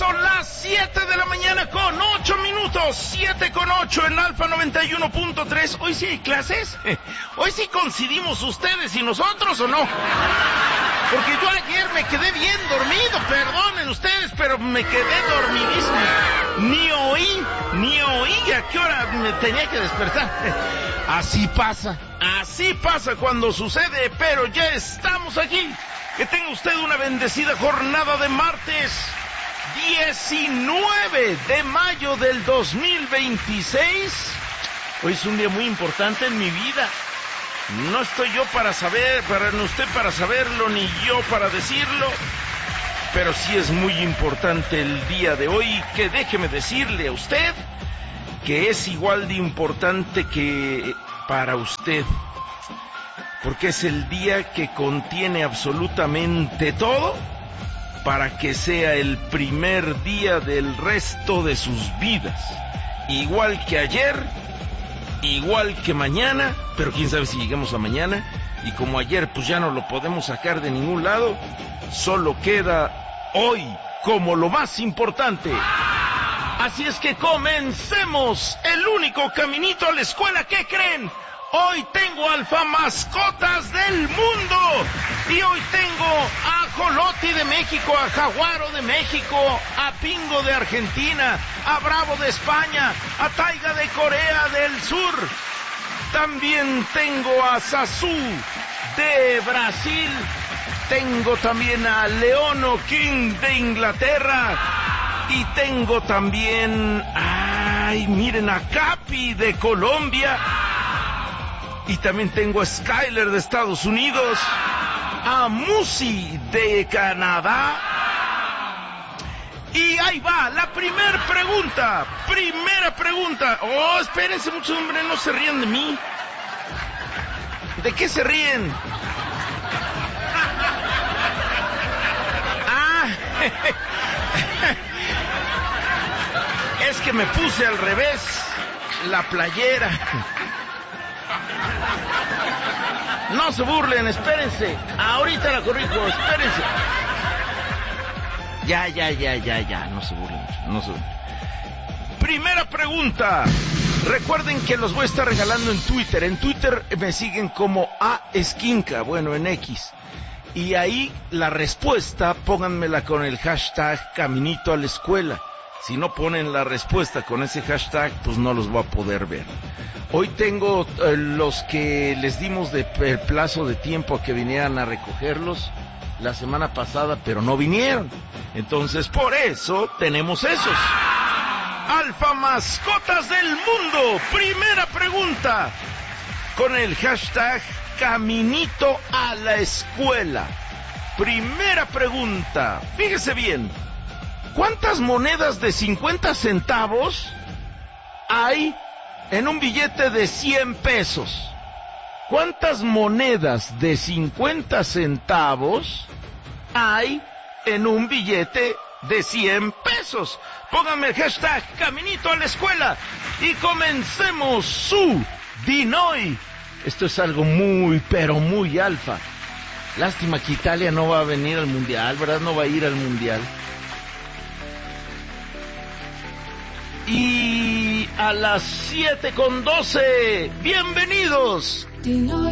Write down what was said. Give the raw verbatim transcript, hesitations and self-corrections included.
son las siete de la mañana con ocho minutos, siete con ocho en Alfa noventa y uno punto tres. ¿Hoy sí hay clases? ¿Hoy sí coincidimos ustedes y nosotros o no? Porque yo ayer me quedé bien dormido, perdonen ustedes, pero me quedé dormidísimo. Ni oí, ni oí a qué hora me tenía que despertar. Así pasa, así pasa cuando sucede, pero ya estamos aquí. Que tenga usted una bendecida jornada de martes diecinueve de mayo del dos mil veintiséis. Hoy es un día muy importante en mi vida. No estoy yo para saber, para no usted para saberlo, ni yo para decirlo, pero sí es muy importante el día de hoy, que déjeme decirle a usted que es igual de importante que para usted, porque es el día que contiene absolutamente todo para que sea el primer día del resto de sus vidas, igual que ayer, igual que mañana, pero quién sabe si llegamos a mañana, y como ayer pues ya no lo podemos sacar de ningún lado, solo queda hoy como lo más importante. Así es que comencemos el único caminito a la escuela. ¿Qué creen? Hoy tengo alfa mascotas del mundo, y hoy tengo a Joloti de México, a Jaguaro de México, a Pingo de Argentina, a Bravo de España, a Taiga de Corea del Sur. También tengo a Sasu de Brasil, tengo también a Leono King de Inglaterra, y tengo también, ay, miren, a Capi de Colombia. Y también tengo a Skyler de Estados Unidos, a Musi de Canadá. Y ahí va, la primera pregunta, primera pregunta. Oh, espérense muchos hombres, no se rían de mí. ¿De qué se ríen? Ah, es que me puse al revés la playera. No se burlen, espérense. Ahorita la corrijo, espérense. Ya, ya, ya, ya, ya. No se burlen, no se burlen. Primera pregunta. Recuerden que los voy a estar regalando en Twitter. En Twitter me siguen como A Esquinca, bueno, en X. Y ahí la respuesta, pónganmela con el hashtag Caminito a la Escuela. Si no ponen la respuesta con ese hashtag, pues no los voy a poder ver. Hoy tengo eh, los que les dimos de, el plazo de tiempo a que vinieran a recogerlos la semana pasada, pero no vinieron. Entonces, por eso tenemos esos. Alfa Mascotas del Mundo. Primera pregunta. Con el hashtag Caminito a la Escuela. Primera pregunta. Fíjese bien. ¿Cuántas monedas de cincuenta centavos hay en un billete de cien pesos? ¿Cuántas monedas de cincuenta centavos hay en un billete de cien pesos? Pónganme el hashtag Caminito a la Escuela y comencemos su Dinoy. Esto es algo muy, pero muy alfa. Lástima que Italia no va a venir al Mundial, ¿verdad? No va a ir al Mundial. Y a las siete con doce, bienvenidos.